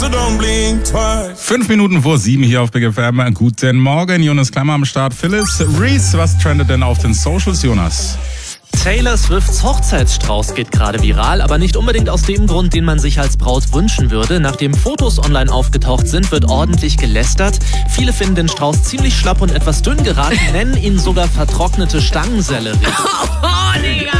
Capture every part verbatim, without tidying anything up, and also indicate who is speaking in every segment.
Speaker 1: Fünf Minuten vor sieben hier auf Big F M. Guten Morgen, Jonas Klammer am Start. Phyllis Reese, was trendet denn auf den Socials, Jonas?
Speaker 2: Taylor Swifts Hochzeitsstrauß geht gerade viral, aber nicht unbedingt aus dem Grund, den man sich als Braut wünschen würde. Nachdem Fotos online aufgetaucht sind, wird ordentlich gelästert. Viele finden den Strauß ziemlich schlapp und etwas dünn geraten, nennen ihn sogar vertrocknete Stangensellerie.
Speaker 3: Oh, Digga!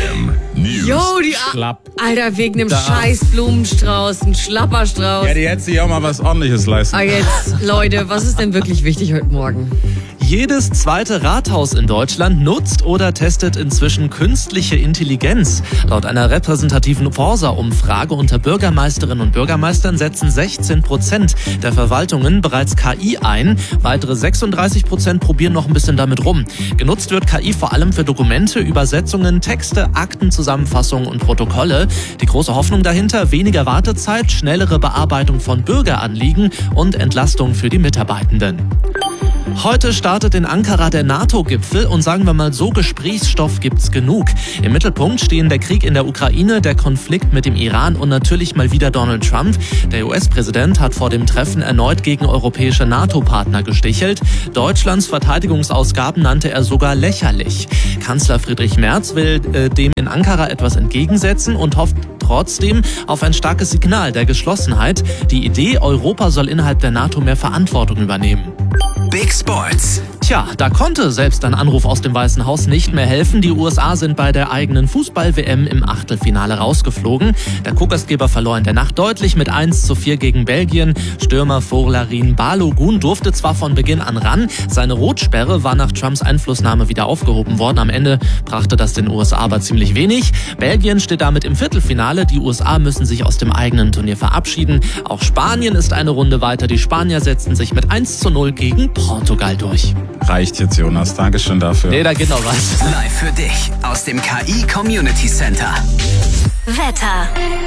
Speaker 3: Jo, die
Speaker 1: Schlapp.
Speaker 3: Alter, wegen dem
Speaker 1: Da.
Speaker 3: scheiß Blumenstrauß, ein Schlapperstrauß.
Speaker 1: Ja, die hätte sich auch mal was Ordentliches leisten.
Speaker 3: Ah, jetzt, Leute, was ist denn wirklich wichtig heute Morgen?
Speaker 2: Jedes zweite Rathaus in Deutschland nutzt oder testet inzwischen künstliche Intelligenz. Laut einer repräsentativen Forsa-Umfrage unter Bürgermeisterinnen und Bürgermeistern setzen sechzehn Prozent der Verwaltungen bereits K I ein. Weitere sechsunddreißig Prozent probieren noch ein bisschen damit rum. Genutzt wird K I vor allem für Dokumente, Übersetzungen, Texte, Aktenzusammenfassungen und Protokolle. Die große Hoffnung dahinter: weniger Wartezeit, schnellere Bearbeitung von Bürgeranliegen und Entlastung für die Mitarbeitenden. Heute startet in Ankara der NATO-Gipfel und sagen wir mal so, Gesprächsstoff gibt's genug. Im Mittelpunkt stehen der Krieg in der Ukraine, der Konflikt mit dem Iran und natürlich mal wieder Donald Trump. Der U S-Präsident hat vor dem Treffen erneut gegen europäische NATO-Partner gestichelt. Deutschlands Verteidigungsausgaben nannte er sogar lächerlich. Kanzler Friedrich Merz will äh, dem in Ankara etwas entgegensetzen und hofft trotzdem auf ein starkes Signal der Geschlossenheit. Die Idee, Europa soll innerhalb der NATO mehr Verantwortung übernehmen.
Speaker 4: Big Sports.
Speaker 2: Tja, da konnte selbst ein Anruf aus dem Weißen Haus nicht mehr helfen. Die U S A sind bei der eigenen Fußball-W M im Achtelfinale rausgeflogen. Der Co-Gastgeber verlor in der Nacht deutlich mit eins zu vier gegen Belgien. Stürmer Folarin Balogun durfte zwar von Beginn an ran, seine Rotsperre war nach Trumps Einflussnahme wieder aufgehoben worden. Am Ende brachte das den U S A aber ziemlich wenig. Belgien steht damit im Viertelfinale. Die U S A müssen sich aus dem eigenen Turnier verabschieden. Auch Spanien ist eine Runde weiter. Die Spanier setzten sich mit eins zu null gegen Portugal durch.
Speaker 1: Reicht jetzt, Jonas. Dankeschön dafür.
Speaker 2: Nee, da geht noch was.
Speaker 4: Live für dich aus dem K I Community Center.
Speaker 5: Wetter.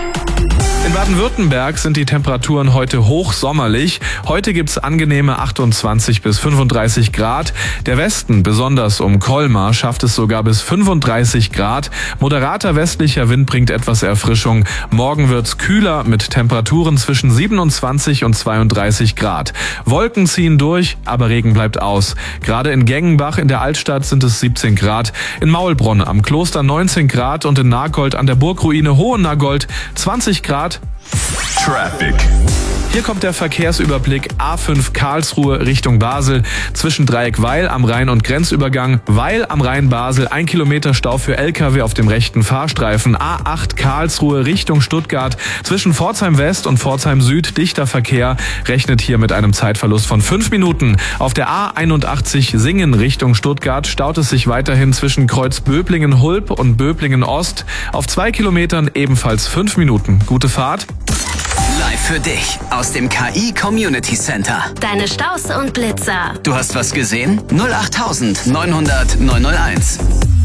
Speaker 6: In Baden-Württemberg sind die Temperaturen heute hochsommerlich. Heute gibt's angenehme achtundzwanzig bis fünfunddreißig Grad. Der Westen, besonders um Colmar, schafft es sogar bis fünfunddreißig Grad. Moderater westlicher Wind bringt etwas Erfrischung. Morgen wird's kühler mit Temperaturen zwischen siebenundzwanzig und zweiunddreißig Grad. Wolken ziehen durch, aber Regen bleibt aus. Gerade in Gengenbach in der Altstadt sind es siebzehn Grad. In Maulbronn am Kloster neunzehn Grad und in Nagold an der Burgruine Hohennagold zwanzig Grad.
Speaker 7: Traffic.
Speaker 6: Hier kommt der Verkehrsüberblick A fünf Karlsruhe Richtung Basel. Zwischen Dreieck Weil am Rhein und Grenzübergang Weil am Rhein Basel. Ein Kilometer Stau für L K W auf dem rechten Fahrstreifen. A acht Karlsruhe Richtung Stuttgart. Zwischen Pforzheim West und Pforzheim Süd dichter Verkehr. Rechnet hier mit einem Zeitverlust von fünf Minuten. Auf der A einundachtzig Singen Richtung Stuttgart staut es sich weiterhin zwischen Kreuz Böblingen-Hulb und Böblingen-Ost. Auf zwei Kilometern ebenfalls fünf Minuten. Gute Fahrt.
Speaker 4: Live für dich aus dem K I Community Center.
Speaker 5: Deine Staus und Blitzer.
Speaker 4: Du hast was gesehen? null acht neunhundert neunhunderteins.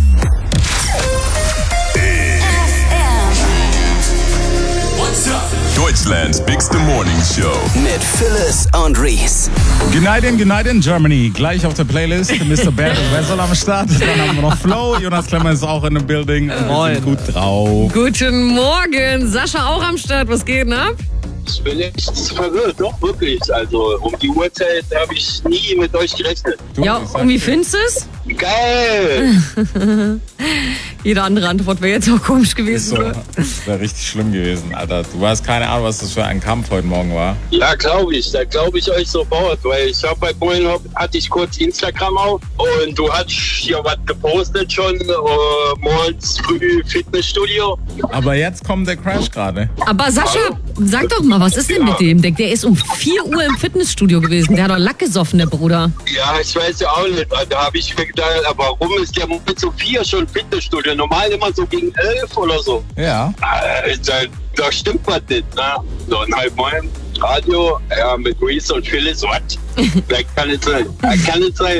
Speaker 7: Deutschlands bigste Morning Show.
Speaker 4: Mit Phyllis und Reese.
Speaker 1: Goodnight, Goodnight in Germany. Gleich auf der Playlist. Mister Bert Wessel am Start. Dann haben wir noch Flo. Jonas Klemmer ist auch in the building. Wir
Speaker 2: Moin.
Speaker 1: sind gut drauf.
Speaker 3: Guten Morgen, Sascha auch am Start. Was geht, ne?
Speaker 8: Ich bin echt verwirrt, doch wirklich. Also um die Uhrzeit habe ich nie mit euch gerechnet.
Speaker 1: Du,
Speaker 3: Ja,
Speaker 1: ich sag
Speaker 3: und wie
Speaker 1: dir,
Speaker 3: findest du es?
Speaker 8: Geil!
Speaker 3: Jede andere Antwort wäre jetzt auch komisch
Speaker 1: ist
Speaker 3: gewesen.
Speaker 1: so,
Speaker 3: oder?
Speaker 1: das wäre richtig schlimm gewesen, Alter. Du hast keine Ahnung, was das für ein Kampf heute Morgen war.
Speaker 8: Ja, glaube ich. Da glaube ich euch sofort, weil ich habe bei vorhin hatte ich kurz Instagram auf und du hast hier was gepostet schon, äh, morgens früh Fitnessstudio.
Speaker 1: Aber jetzt kommt der Crash gerade.
Speaker 3: Aber Sascha, sag doch mal, was ist denn mit dem? Der, der ist um vier Uhr im Fitnessstudio gewesen. Der hat doch Lack gesoffen, der Bruder.
Speaker 8: Ja, ich weiß ja auch nicht. Da habe ich mir gedacht, aber warum ist der mit so vier schon Fitnessstudio? Normal immer so gegen elf oder so.
Speaker 1: Ja.
Speaker 8: Äh, Da, da stimmt was nicht, ne? So ein halb neun Radio, ja, mit Reese und Phyllis, was? Das kann nicht sein. Das kann nicht sein.